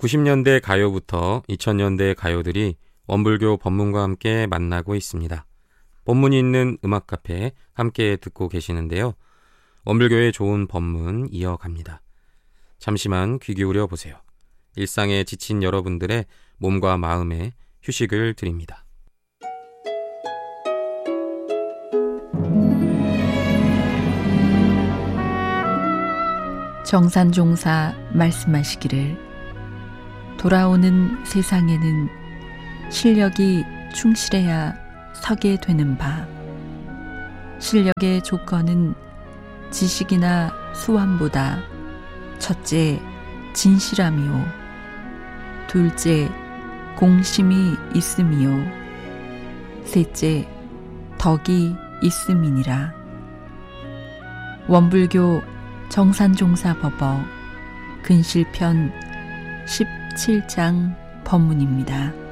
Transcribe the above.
90년대 가요부터 2000년대 가요들이 원불교 법문과 함께 만나고 있습니다. 법문이 있는 음악 카페 함께 듣고 계시는데요. 원불교의 좋은 법문 이어갑니다. 잠시만 귀 기울여 보세요. 일상에 지친 여러분들의 몸과 마음에 휴식을 드립니다. 정산종사 말씀하시기를 돌아오는 세상에는 실력이 충실해야 서게 되는 바, 실력의 조건은 지식이나 수완보다 첫째 진실함이요, 둘째 공심이 있음이요, 셋째 덕이 있음이니라. 원불교 정산종사법어 근실편 17장 법문입니다.